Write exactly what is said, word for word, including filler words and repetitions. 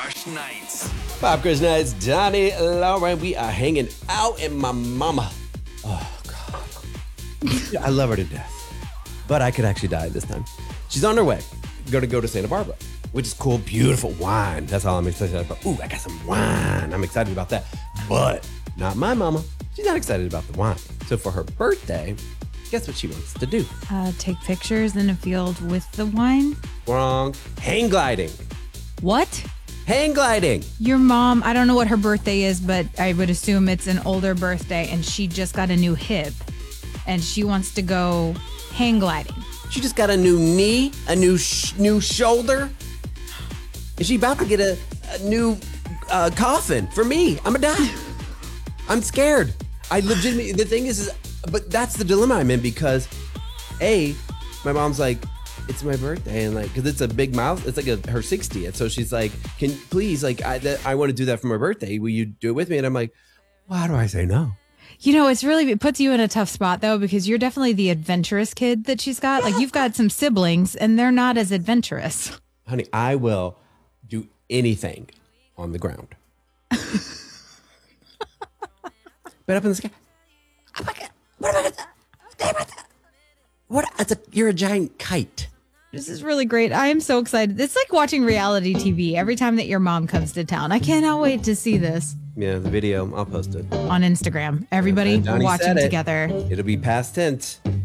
Crush Nights. Pop Crush Nights, Johnny, Lauren, we are hanging out and my mama. Oh, God. I love her to death. But I could actually die this time. She's on her way. Gonna go to Santa Barbara, which is cool, beautiful wine. That's all I'm excited about. Ooh, I got some wine. I'm excited about that. But not my mama. She's not excited about the wine. So for her birthday, guess what she wants to do? Uh, take pictures in a field with the wine. Wrong. Hang gliding. What? Hang gliding. Your mom, I don't know what her birthday is, but I would assume it's an older birthday and she just got a new hip and she wants to go hang gliding. She just got a new knee, a new sh- new shoulder. Is she about to get a, a new uh, coffin for me? I'm gonna die. I'm scared. I legitimately, the thing is, is, but that's the dilemma I'm in because A, my mom's like, it's my birthday and like, cause it's a big mouth. It's like a, her sixtieth. So she's like, can please, like, I, th- I want to do that for my birthday. Will you do it with me? And I'm like, well, how do I say no? You know, it's really, it puts you in a tough spot though, because you're definitely the adventurous kid that she's got. Like you've got some siblings and they're not as adventurous. Honey, I will do anything on the ground. But up in the sky, oh my God, what am I gonna do? What? It's a, you're a giant kite. This is really great. I am so excited. It's like watching reality T V every time that your mom comes to town. I cannot wait to see this. Yeah, the video, I'll post it. On Instagram. Everybody Johnny watching said it. together. It'll be past tense.